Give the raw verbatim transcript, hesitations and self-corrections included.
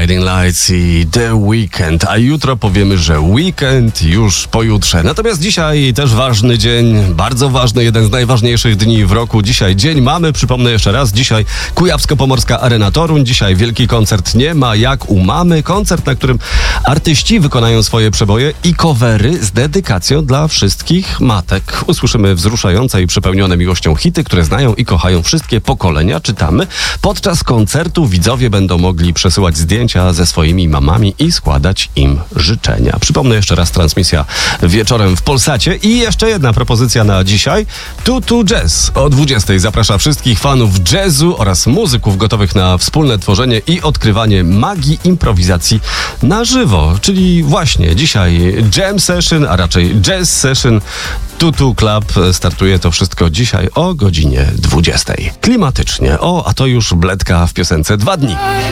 Blinding Lights i The Weekend, a jutro powiemy, że weekend już pojutrze. Natomiast dzisiaj też ważny dzień, bardzo ważny, jeden z najważniejszych dni w roku. Dzisiaj dzień mamy, przypomnę jeszcze raz, dzisiaj Kujawsko-Pomorska Arena Toruń, dzisiaj wielki koncert Nie ma jak u mamy, koncert, na którym artyści wykonają swoje przeboje i covery z dedykacją dla wszystkich matek. Usłyszymy wzruszające i przepełnione miłością hity, które znają i kochają wszystkie pokolenia, czytamy. Podczas koncertu widzowie będą mogli przesyłać zdjęcia ze swoimi mamami i składać im życzenia. Przypomnę jeszcze raz, transmisja wieczorem w Polsacie i jeszcze jedna propozycja na dzisiaj. Tutu Jazz o dwudziestej zaprasza wszystkich fanów jazzu oraz muzyków gotowych na wspólne tworzenie i odkrywanie magii improwizacji na żywo. Czyli właśnie dzisiaj jam session, a raczej jazz session. Tutu Club, startuje to wszystko dzisiaj o godzinie dwudziestej. Klimatycznie. O, a to już Bledka w piosence Dwa dni.